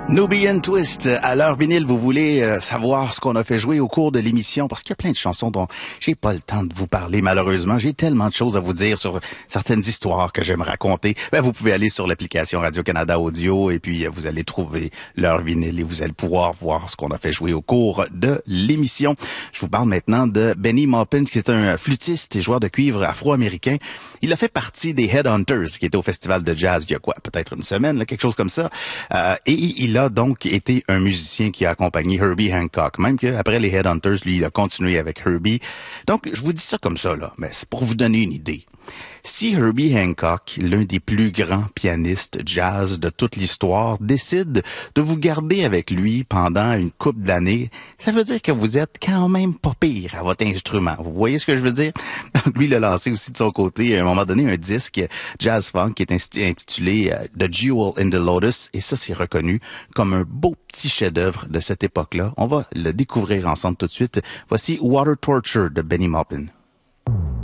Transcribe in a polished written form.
Nubian Twist, à l'heure vinyle, vous voulez savoir ce qu'on a fait jouer au cours de l'émission, parce qu'il y a plein de chansons dont j'ai pas le temps de vous parler, malheureusement. J'ai tellement de choses à vous dire sur certaines histoires que j'aime raconter. Vous pouvez aller sur l'application Radio-Canada Audio et puis vous allez trouver l'heure vinyle et vous allez pouvoir voir ce qu'on a fait jouer au cours de l'émission. Je vous parle maintenant de Benny Maupin, qui est un flûtiste et joueur de cuivre afro-américain. Il a fait partie des Headhunters, qui étaient au festival de jazz il y a peut-être une semaine, là, quelque chose comme ça. Et il a donc été un musicien qui a accompagné Herbie Hancock. Même qu'après les Headhunters, lui, il a continué avec Herbie. Donc, je vous dis ça comme ça, là, mais c'est pour vous donner une idée. Si Herbie Hancock, l'un des plus grands pianistes jazz de toute l'histoire, décide de vous garder avec lui pendant une couple d'années, ça veut dire que vous êtes quand même pas pire à votre instrument. Vous voyez ce que je veux dire? Donc, lui, il a lancé aussi de son côté, à un moment donné, un disque jazz funk qui est intitulé The Jewel in the Lotus, et ça, c'est reconnu comme un beau petit chef-d'œuvre de cette époque-là. On va le découvrir ensemble tout de suite. Voici Water Torture de Benny Maupin.